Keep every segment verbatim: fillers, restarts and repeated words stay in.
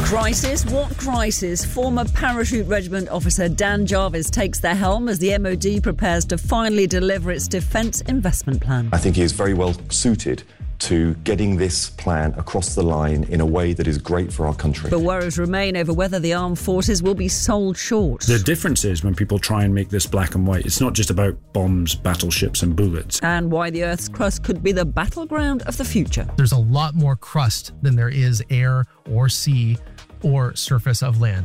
Crisis? What crisis? Former parachute regiment officer Dan Jarvis takes the helm as the M O D prepares to finally deliver its defence investment plan. I think he is very well suited to getting this plan across the line in a way that is great for our country. But worries remain over whether the armed forces will be sold short. The difference is when people try and make this black and white, it's not just about bombs, battleships and bullets. And why the Earth's crust could be the battleground of the future. There's a lot more crust than there is air or sea or surface of land.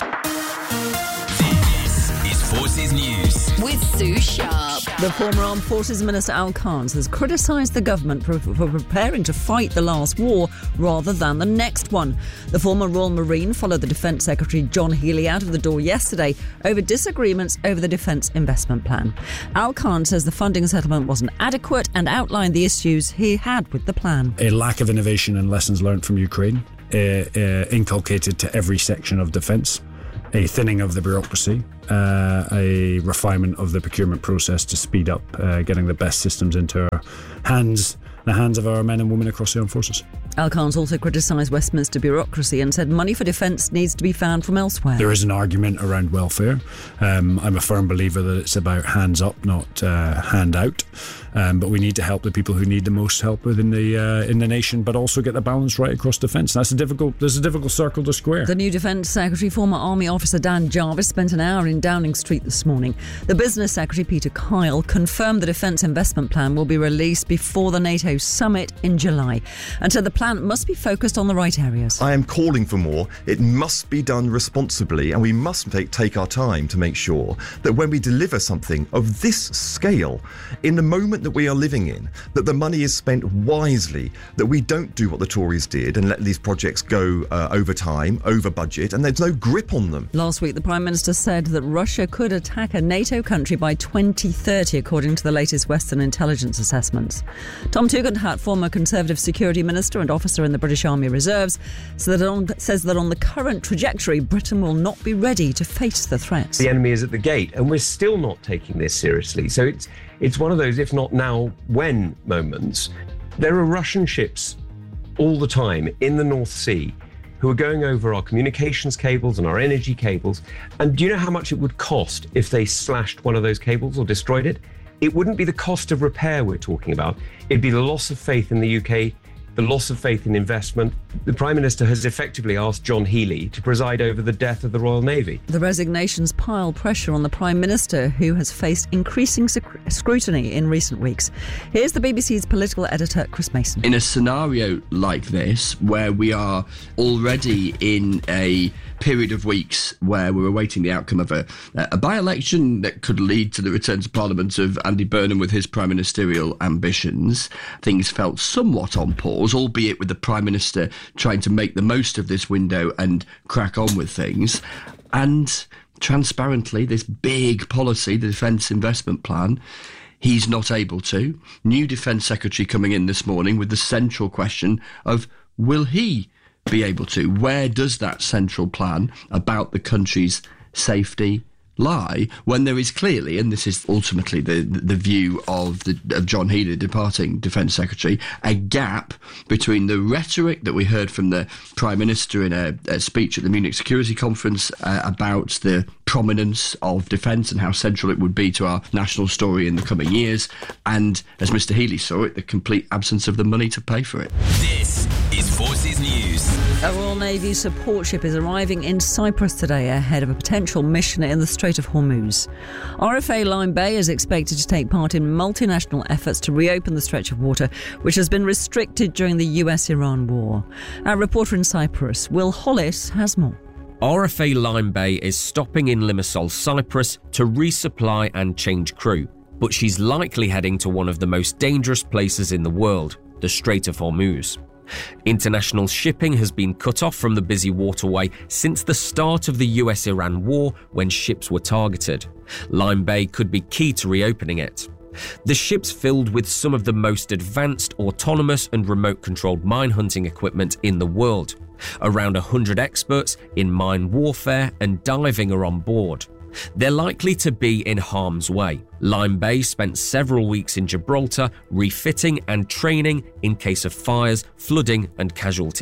Forces News with Sue Sharp. The former Armed Forces Minister Al Khans has criticised the government for, for preparing to fight the last war rather than the next one. The former Royal Marine followed the Defence Secretary John Healey out of the door yesterday over disagreements over the Defence Investment Plan. Al Khan says the funding settlement wasn't adequate and outlined the issues he had with the plan. A lack of innovation and lessons learned from Ukraine, uh, uh, inculcated to every section of defence. A thinning of the bureaucracy, uh, a refinement of the procurement process to speed up uh, getting the best systems into our hands, the hands of our men and women across the armed forces. Al Khan's also criticised Westminster bureaucracy and said money for defence needs to be found from elsewhere. There is an argument around welfare. Um, I'm a firm believer that it's about hands up, not uh, hand out. Um, but we need to help the people who need the most help within the uh, in the nation, but also get the balance right across defence. That's a difficult. There's a difficult circle to square. The new Defence Secretary, former Army officer Dan Jarvis, spent an hour in Downing Street this morning. The Business Secretary Peter Kyle confirmed the Defence Investment Plan will be released before the NATO summit in July, and said the plan must be focused on the right areas. I am calling for more. It must be done responsibly, and we must take, take our time to make sure that when we deliver something of this scale, in the moment that we are living in, that the money is spent wisely, that we don't do what the Tories did and let these projects go uh, over time, over budget, and there's no grip on them. Last week, the Prime Minister said that Russia could attack a NATO country by twenty thirty, according to the latest Western intelligence assessments. Tom Tugendhat, former Conservative Security Minister and officer in the British Army Reserves, so that on, says that on the current trajectory, Britain will not be ready to face the threat. The enemy is at the gate, and we're still not taking this seriously. So it's it's one of those if not now, when moments. There are Russian ships all the time in the North Sea who are going over our communications cables and our energy cables. And do you know how much it would cost if they slashed one of those cables or destroyed it? It wouldn't be the cost of repair we're talking about. It'd be the loss of faith in the U K, the loss of faith in investment. The Prime Minister has effectively asked John Healey to preside over the death of the Royal Navy. The resignations pile pressure on the Prime Minister, who has faced increasing sc- scrutiny in recent weeks. Here's the B B C's political editor, Chris Mason. In a scenario like this, where we are already in a period of weeks where we're awaiting the outcome of a, a by-election that could lead to the return to Parliament of Andy Burnham with his prime ministerial ambitions, things felt somewhat on pause, albeit with the Prime Minister trying to make the most of this window and crack on with things. And transparently, this big policy, the Defence Investment Plan, he's not able to. New Defence Secretary coming in this morning with the central question of, will he be able to? Where does that central plan about the country's safety lie, when there is clearly, and this is ultimately the the view of the of John Healey, departing Defence Secretary, a gap between the rhetoric that we heard from the Prime Minister in a, a speech at the Munich Security Conference uh, about the prominence of defence and how central it would be to our national story in the coming years, and, as Mr Healey saw it, the complete absence of the money to pay for it. This is Forces News. A Royal Navy support ship is arriving in Cyprus today ahead of a potential mission in the Strait of Hormuz. R F A Lyme Bay is expected to take part in multinational efforts to reopen the stretch of water, which has been restricted during the U S Iran war. Our reporter in Cyprus, Will Hollis, has more. R F A Lyme Bay is stopping in Limassol, Cyprus to resupply and change crew, but she's likely heading to one of the most dangerous places in the world, the Strait of Hormuz. International shipping has been cut off from the busy waterway since the start of the U S Iran war, when ships were targeted. Lyme Bay could be key to reopening it. The ship's filled with some of the most advanced autonomous and remote-controlled mine hunting equipment in the world. Around one hundred experts in mine warfare and diving are on board. They're likely to be in harm's way. Lyme Bay spent several weeks in Gibraltar refitting and training in case of fires, flooding and casualties.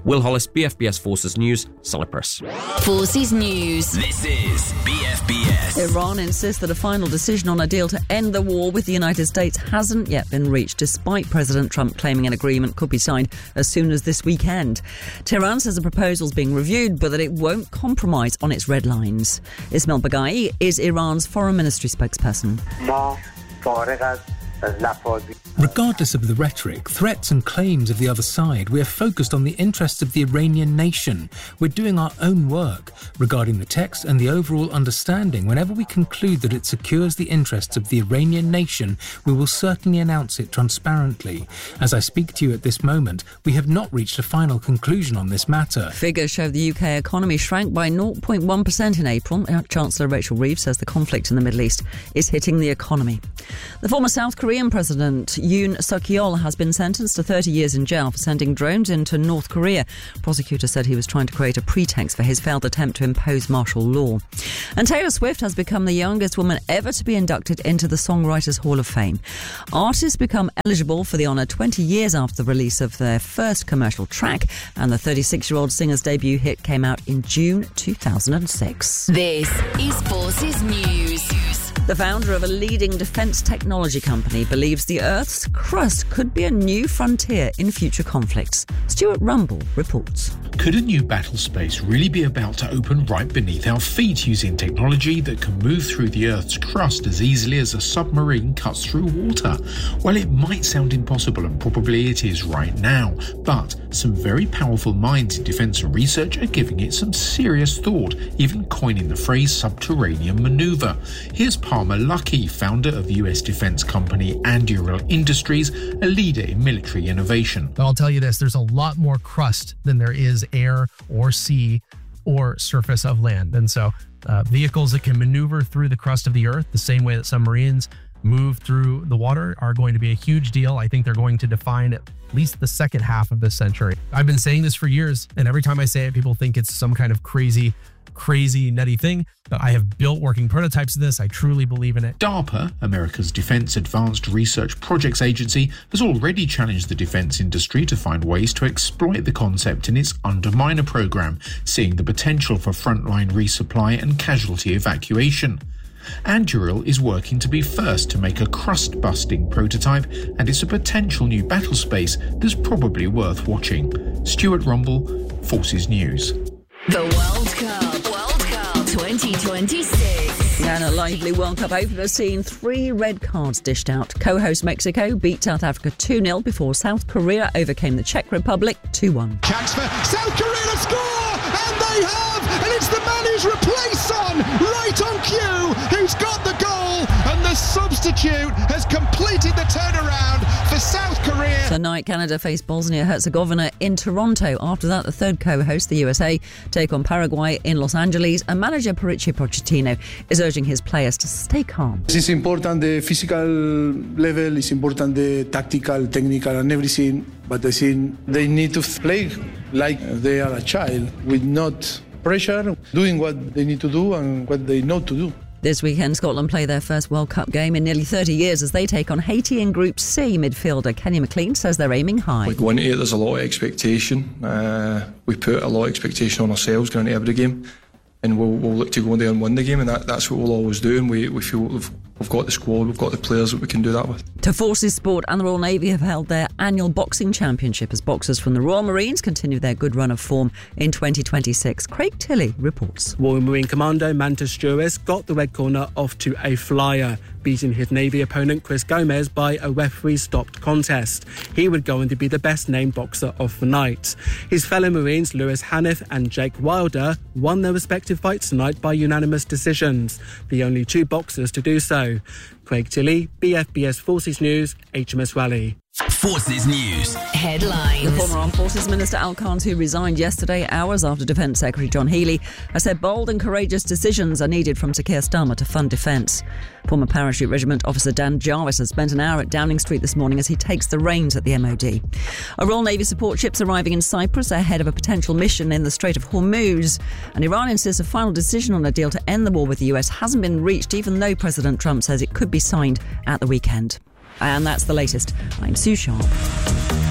Will Hollis, B F B S Forces News, Cyprus. Forces News. This is B F B S. Iran insists that a final decision on a deal to end the war with the United States hasn't yet been reached, despite President Trump claiming an agreement could be signed as soon as this weekend. Tehran says the proposal is being reviewed, but that it won't compromise on its red lines. Ismail Baghai is Iran's foreign ministry spokesperson. Regardless of the rhetoric, threats and claims of the other side, we are focused on the interests of the Iranian nation. We're doing our own work regarding the text and the overall understanding. Whenever we conclude that it secures the interests of the Iranian nation, we will certainly announce it transparently. As I speak to you at this moment, we have not reached a final conclusion on this matter. Figures show the U K economy shrank by zero point one percent in April. Chancellor Rachel Reeves says the conflict in the Middle East is hitting the economy. The former South Korean President Yoon Suk-yeol has been sentenced to thirty years in jail for sending drones into North Korea. Prosecutors said he was trying to create a pretext for his failed attempt to impose martial law. And Taylor Swift has become the youngest woman ever to be inducted into the Songwriters Hall of Fame. Artists become eligible for the honour twenty years after the release of their first commercial track, and the thirty-six-year-old singer's debut hit came out in June two thousand six. This is Forces News. The founder of a leading defence technology company believes the Earth's crust could be a new frontier in future conflicts. Stuart Rumble reports. Could a new battle space really be about to open right beneath our feet using technology that can move through the Earth's crust as easily as a submarine cuts through water? Well, it might sound impossible, and probably it is right now, but some very powerful minds in defence and research are giving it some serious thought, even coining the phrase subterranean manoeuvre. Here's Palmer Luckey, founder of U S defence company Anduril Industries, a leader in military innovation. I'll tell you this, there's a lot more crust than there is air or sea or surface of land. And so uh, vehicles that can maneuver through the crust of the Earth the same way that submarines move through the water are going to be a huge deal. I think they're going to define at least the second half of this century. I've been saying this for years, and every time I say it, people think it's some kind of crazy crazy nutty thing, but I have built working prototypes of this. I truly believe in it. DARPA, America's Defense Advanced Research Projects Agency, has already challenged the defense industry to find ways to exploit the concept in its Underminer program, seeing the potential for frontline resupply and casualty evacuation. Anduril is working to be first to make a crust-busting prototype, and it's a potential new battle space that's probably worth watching. Stuart Rumble, Forces News. The World Cup. World Cup twenty twenty-six. And a lively World Cup opener seeing three red cards dished out. Co-host Mexico beat South Africa two nil before South Korea overcame the Czech Republic two one. Chance for South Korea to score! And they have! And it's the man who's replaced Son right on cue who's got the goal! And the substitute has completed the turnaround for South Korea. Tonight, Canada face Bosnia-Herzegovina in Toronto. After that, the third co-host, the U S A, take on Paraguay in Los Angeles. And manager Mauricio Pochettino is urging his players to stay calm. It's important the physical level, it's important the tactical, technical and everything. But I think they need to play like they are a child, with not pressure, doing what they need to do and what they know to do. This weekend, Scotland play their first World Cup game in nearly thirty years as they take on Haiti in Group C. Midfielder Kenny McLean says they're aiming high. Like going into it, there's a lot of expectation. Uh, we put a lot of expectation on ourselves going into every game, and we'll, we'll look to go in there and win the game, and that, that's what we'll always do. And we, we feel we've, we've got the squad, we've got the players that we can do that with. To Forces Sport and the Royal Navy have held their annual boxing championship as boxers from the Royal Marines continue their good run of form in twenty twenty-six. Craig Tilley reports. Royal Marine Commando Mantis Juris got the red corner off to a flyer, beating his Navy opponent Chris Gomez by a referee-stopped contest. He would go on to be the best-named boxer of the night. His fellow Marines Lewis Hanneth and Jake Wilder won their respective fights tonight by unanimous decisions, the only two boxers to do so. Craig Tilley, B F B S Forces News, H M S Raleigh. Forces News. Headlines. The former Armed Forces Minister Al Carnes, who resigned yesterday, hours after Defence Secretary John Healey, has said bold and courageous decisions are needed from Sir Keir Starmer to fund defence. Former Parachute Regiment officer Dan Jarvis has spent an hour at Downing Street this morning as he takes the reins at the M O D. A Royal Navy support ship's arriving in Cyprus ahead of a potential mission in the Strait of Hormuz. And Iran insists a final decision on a deal to end the war with the U S hasn't been reached, even though President Trump says it could be signed at the weekend. And that's the latest. I'm Sue Sharp.